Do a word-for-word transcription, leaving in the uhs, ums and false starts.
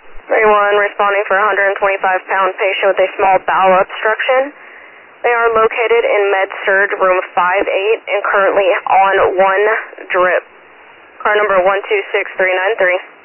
thirty-one responding for a one hundred twenty-five pound patient with a small bowel obstruction. They are located in Med-Surg room five eight and currently on one drip. Car number one two six three nine three.